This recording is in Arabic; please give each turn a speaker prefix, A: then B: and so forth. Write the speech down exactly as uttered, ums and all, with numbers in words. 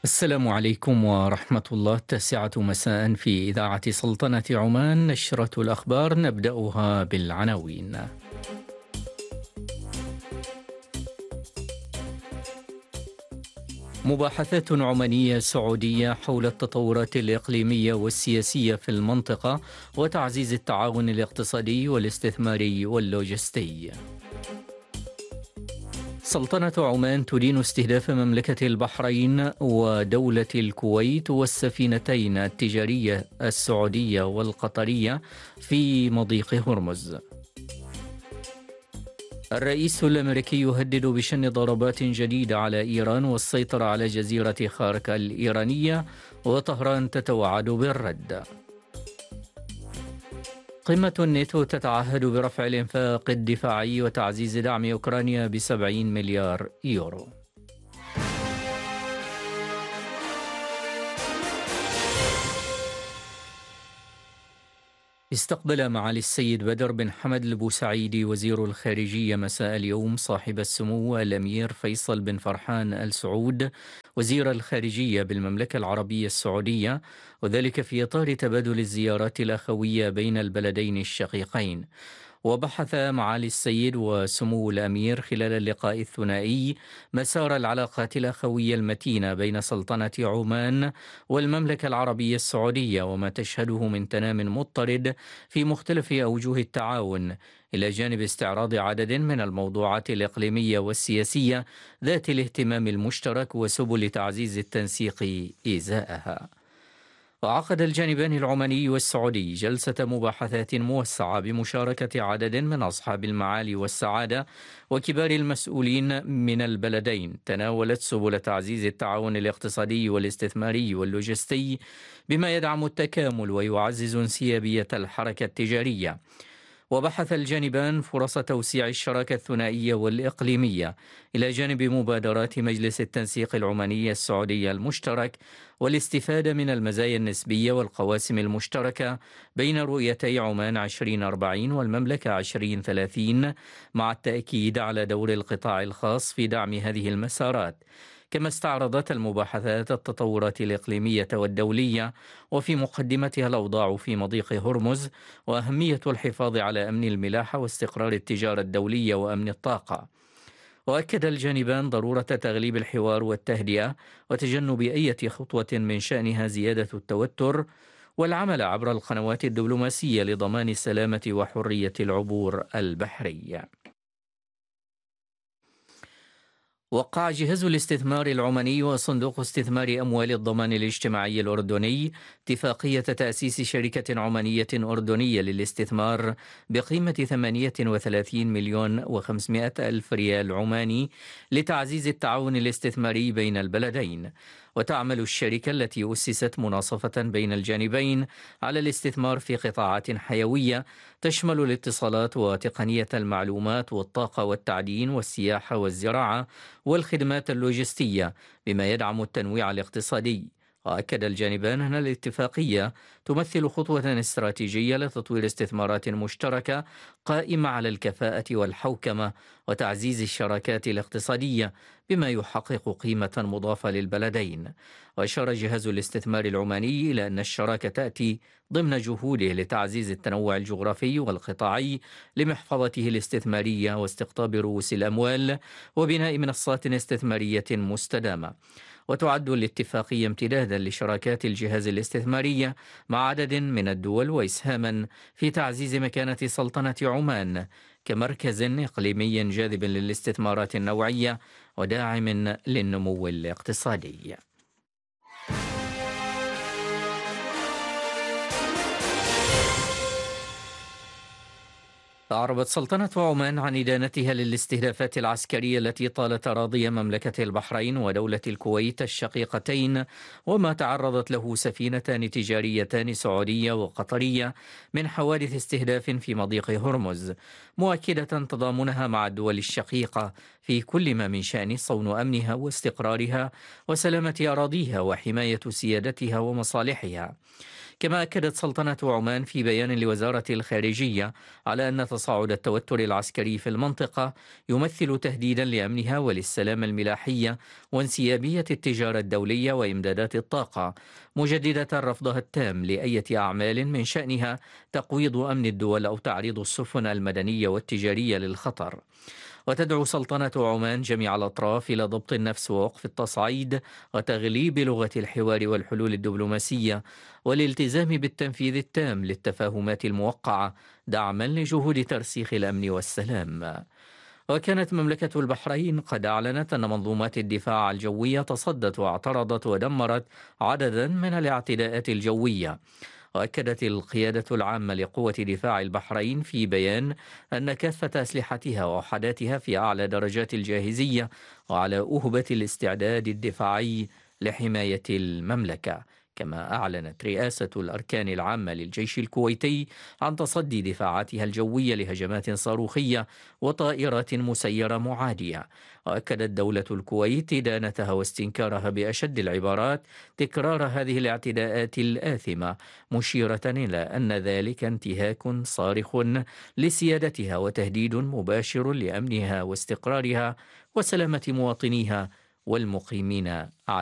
A: السلام عليكم ورحمة الله. التاسعة مساء في إذاعة سلطنة عمان، نشرة الأخبار نبدأها بالعناوين. مباحثات عمانية سعودية حول التطورات الإقليمية والسياسية في المنطقة وتعزيز التعاون الاقتصادي والاستثماري واللوجستي. سلطنة عمان تدين استهداف مملكة البحرين ودولة الكويت والسفينتين التجارية السعودية والقطرية في مضيق هرمز. الرئيس الأمريكي يهدد بشن ضربات جديدة على إيران والسيطرة على جزيرة خارك الإيرانية، وطهران تتوعد بالرد. قمة الناتو تتعهد برفع الإنفاق الدفاعي وتعزيز دعم أوكرانيا بسبعين مليار يورو. استقبل معالي السيد بدر بن حمد البوسعيدي وزير الخارجية مساء اليوم صاحب السمو الأمير فيصل بن فرحان آل سعود وزير الخارجية بالمملكة العربية السعودية، وذلك في إطار تبادل الزيارات الأخوية بين البلدين الشقيقين. وبحث معالي السيد وسمو الأمير خلال اللقاء الثنائي مسار العلاقات الأخوية المتينة بين سلطنة عمان والمملكة العربية السعودية، وما تشهده من تنام مضطرد في مختلف أوجه التعاون، إلى جانب استعراض عدد من الموضوعات الإقليمية والسياسية ذات الاهتمام المشترك وسبل تعزيز التنسيق إزاءها. وعقد الجانبان العماني والسعودي جلسة مباحثات موسعة بمشاركة عدد من أصحاب المعالي والسعادة وكبار المسؤولين من البلدين، تناولت سبل تعزيز التعاون الاقتصادي والاستثماري واللوجستي بما يدعم التكامل ويعزز انسيابية الحركة التجارية. وبحث الجانبان فرص توسيع الشراكة الثنائية والإقليمية إلى جانب مبادرات مجلس التنسيق العماني السعودي المشترك والاستفادة من المزايا النسبية والقواسم المشتركة بين رؤيتي عمان عشرين أربعين والمملكة عشرين ثلاثين، مع التأكيد على دور القطاع الخاص في دعم هذه المسارات. كما استعرضت المباحثات التطورات الإقليمية والدولية، وفي مقدمتها الأوضاع في مضيق هرمز وأهمية الحفاظ على أمن الملاحة واستقرار التجارة الدولية وأمن الطاقة. وأكد الجانبان ضرورة تغليب الحوار والتهدئة وتجنب أي خطوة من شأنها زيادة التوتر، والعمل عبر القنوات الدبلوماسية لضمان السلامة وحرية العبور البحري. وقع جهاز الاستثمار العماني وصندوق استثمار أموال الضمان الاجتماعي الأردني اتفاقية تأسيس شركة عمانية أردنية للاستثمار بقيمة ثمانية وثلاثين مليون وخمسمائة ألف ريال عماني لتعزيز التعاون الاستثماري بين البلدين. وتعمل الشركة التي أسست مناصفة بين الجانبين على الاستثمار في قطاعات حيوية تشمل الاتصالات وتقنية المعلومات والطاقة والتعدين والسياحة والزراعة والخدمات اللوجستية، بما يدعم التنويع الاقتصادي. وأكد الجانبان أن الاتفاقية تمثل خطوة استراتيجية لتطوير استثمارات مشتركة قائمة على الكفاءة والحوكمة وتعزيز الشراكات الاقتصادية، بما يحقق قيمة مضافة للبلدين. وأشار جهاز الاستثمار العماني إلى أن الشراكة تأتي ضمن جهوده لتعزيز التنوع الجغرافي والقطاعي لمحفظته الاستثمارية واستقطاب رؤوس الأموال وبناء منصات استثمارية مستدامة. وتعد الاتفاقية امتدادا لشراكات الجهاز الاستثمارية مع عدد من الدول، وإسهاما في تعزيز مكانة سلطنة عمان كمركز إقليمي جاذب للاستثمارات النوعية وداعم للنمو الاقتصادي. أعربت سلطنة عمان عن إدانتها للاستهدافات العسكرية التي طالت أراضي مملكة البحرين ودولة الكويت الشقيقتين، وما تعرضت له سفينتان تجاريتان سعودية وقطرية من حوادث استهداف في مضيق هرمز، مؤكدة تضامنها مع الدول الشقيقة في كل ما من شأن صون أمنها واستقرارها وسلامة أراضيها وحماية سيادتها ومصالحها. كما أكدت سلطنة عمان في بيان لوزارة الخارجية على أن تصاعد التوتر العسكري في المنطقة يمثل تهديدا لأمنها وللسلام الملاحية وانسيابية التجارة الدولية وإمدادات الطاقة، مجددة رفضها التام لأية أعمال من شأنها تقويض أمن الدول أو تعريض السفن المدنية والتجارية للخطر. وتدعو سلطنة عمان جميع الأطراف إلى ضبط النفس ووقف التصعيد وتغليب لغة الحوار والحلول الدبلوماسية والالتزام بالتنفيذ التام للتفاهمات الموقعة دعما لجهود ترسيخ الأمن والسلام. وكانت مملكة البحرين قد أعلنت أن منظومات الدفاع الجوية تصدت واعترضت ودمرت عددا من الاعتداءات الجوية. وأكدت القيادة العامة لقوة دفاع البحرين في بيان أن كافة أسلحتها ووحداتها في أعلى درجات الجاهزية وعلى أهبة الاستعداد الدفاعي لحماية المملكة. كما أعلنت رئاسة الأركان العامة للجيش الكويتي عن تصدي دفاعاتها الجوية لهجمات صاروخية وطائرات مسيرة معادية. وأكدت دولة الكويت إدانتها واستنكارها بأشد العبارات تكرار هذه الاعتداءات الآثمة، مشيرة إلى أن ذلك انتهاك صارخ لسيادتها وتهديد مباشر لأمنها واستقرارها وسلامة مواطنيها والمقيمين على